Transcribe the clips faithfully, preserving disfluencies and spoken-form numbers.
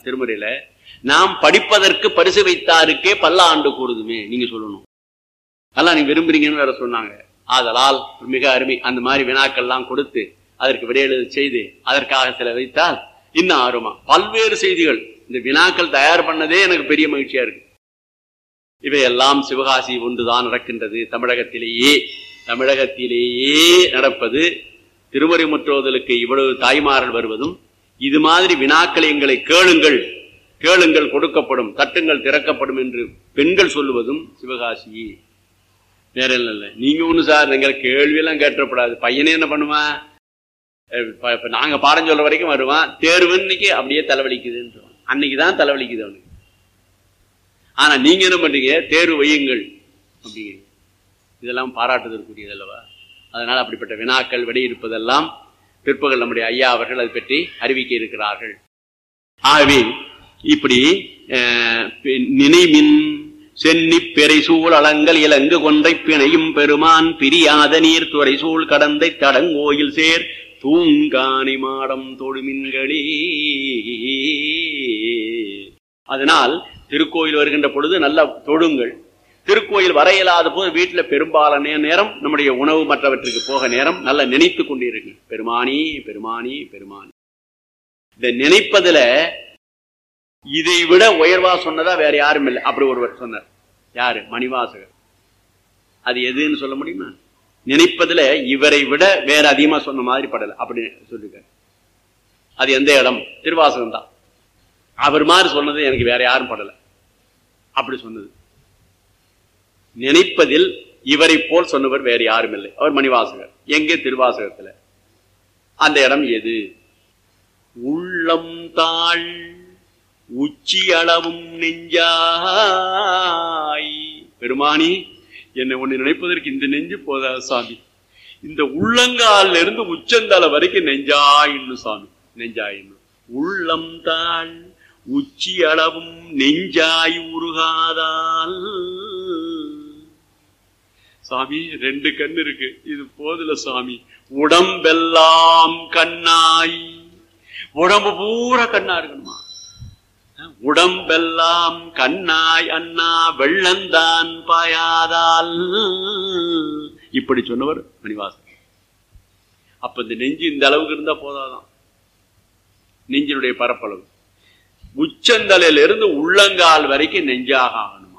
திருமுறையில. நாம் படிப்பதற்கு பரிசு வைத்தாருக்கே பல்லாண்டு கூடுதுமே நீங்க சொல்லணும். அதெல்லாம் நீங்க விரும்புறீங்கன்னு வேற சொன்னாங்க. ஆதலால் மிக அருமை. அந்த மாதிரி வினாக்கள்லாம் கொடுத்து அதற்கு விடையெழுத செய்து அதற்காக சில வைத்தால் இன்னும் ஆர்வமா பல்வேறு செய்திகள் இந்த வினாக்கள் தயார் பண்ணதே எனக்கு பெரிய மகிழ்ச்சியா இருக்கு. இவையெல்லாம் சிவகாசி ஒன்றுதான் நடக்கின்றது. தமிழகத்திலேயே தமிழகத்திலேயே நடப்பது திருமுறை முற்றோதலுக்கு இவ்வளவு தாய்மார்கள் வருவதும், இது மாதிரி வினாக்களை எங்களை கேளுங்கள் கேளுங்கள் கொடுக்கப்படும், தட்டுங்கள் திறக்கப்படும் என்று பெண்கள் சொல்லுவதும் சிவகாசி. வேற இல்லை. நீங்க ஒண்ணு சார் எங்களை கேள்வியெல்லாம் கேட்டப்படாது. பையனே என்ன பண்ணுவான், நாங்க பாடம் சொல்ற வரைக்கும் வருவான், தேர்வுன்னைக்கு அப்படியே தலைவலிக்குதுன்னு அன்னைக்குதான் தலைவலிக்குது அவனுக்கு. ஆனா நீங்க என்ன பண்றீங்க, தேர்வு வையுங்கள் அப்படிங்கிறீங்க. இதெல்லாம் பாராட்டுதற்குரியது அல்லவா? அதனால அப்படிப்பட்ட வினாக்கள் விடையிருப்பதெல்லாம் பிற்பகல் நம்முடைய ஐயா அவர்கள் அதை பற்றி அறிவிக்க இருக்கிறார்கள். ஆகவே இப்படி நினைமின் சென்னி பெரை சூழ் அலங்கல் இலங்கு கொன்றை பிணையும் பெருமான் பிரியாத நீர் துறை சூழ் கடந்தை தடங்கோயில் சேர் தூங்கானி மாடம் தொழுமின்களே. அதனால் திருக்கோயில் வருகின்ற பொழுது நல்லா தொழுங்கள். திருக்கோயில் வர இயலாத போது வீட்டில் பெரும்பாலான நேரம் நம்முடைய உணவு மற்றவற்றுக்கு போக நேரம் நல்லா நினைத்து கொண்டிருக்கு. பெருமானி பெருமானி பெருமானி. இதை நினைப்பதுல இதை விட உயர்வா சொன்னதா வேற யாரும் இல்லை. அப்படி ஒருவர் சொன்னார். யாரு? மணிவாசகர். அது எதுன்னு சொல்ல முடியுமா? நினைப்பதுல இவரை விட வேற அதிகமா சொன்ன மாதிரி படல அப்படி சொல்லிருக்காரு. அது எந்த இடம்? திருவாசகம் தான். அவர் மாதிரி சொன்னது எனக்கு வேற யாரும் படல. அப்படி சொன்னது. நினைப்பதில் இவரை போல் சொன்னவர் வேறு யாரும் இல்லை. அவர் மணிவாசகர். எங்கே? திருவாசகத்துல. அந்த இடம் எது? உள்ளம் தாழ் உச்சி அளவும் நெஞ்சாய். பெருமானி, என்னை ஒண்ணு நினைப்பதற்கு இந்த நெஞ்சு போதா சாமி, இந்த உள்ளங்கால இருந்து உச்சந்தால வரைக்கும் நெஞ்சாயின்னு சாமி, நெஞ்சாயின்னு. உள்ளம் தாழ் உச்சி அளவும் நெஞ்சாய் உருகாதால். சாமி ரெண்டு கண்ணு இருக்கு, இது போதுல சாமி. உடம்பெல்லாம் கண்ணாய், உடம்பு பூரா கண்ணா இருக்கணுமா? உடம்பெல்லாம் கண்ணாய் அண்ணா வெள்ளந்தான் பாயாதால். இப்படி சொன்னவர் மணிவாசன். அப்ப இந்த நெஞ்சு இந்த அளவுக்கு இருந்தா போதாதான். நெஞ்சினுடைய பரப்பளவு உச்சந்தலையில இருந்து உள்ளங்கால் வரைக்கும் நெஞ்சாக ஆகணுமா?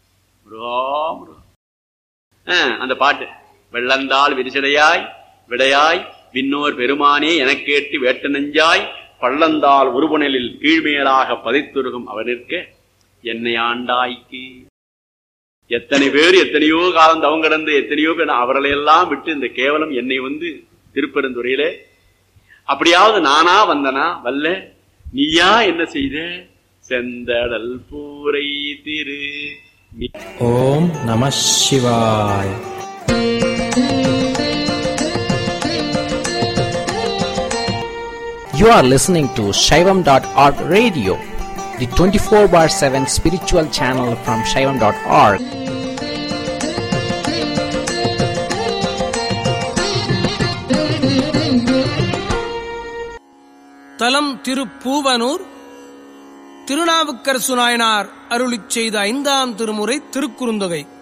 அந்த பாட்டு வெள்ளந்தாள் விரிசடையாய் விடையாய் விண்ணோர் பெருமானே எனக் கேட்டு வேட்ட நெஞ்சாய் பள்ளந்தாள் உருபுணலில் கீழ்மேலாக பதித்துருகும் அவனிற்க என்னை ஆண்டாய்க்கு. எத்தனை பேர் எத்தனையோ காலம் தவம் கடந்து எத்தனையோ பேர் அவர்களையெல்லாம் விட்டு இந்த கேவலம் என்னை வந்து திருப்பெருந்துறையில அப்படியாவது நானா வந்தனா வல்ல, நீயா என்ன செய்த? செந்தடல் பூரை திரு. ஓம் நம சிவாய். You are listening to Shaivam dot org radio, the twenty-four bar seven spiritual channel from Shaivam dot org. தலம் திருப்பூவனூர். திருநாவுக்கரசு நாயனார் அருளிச் செய்த ஐந்தாம் திருமுறை திருக்குறுந்தொகை.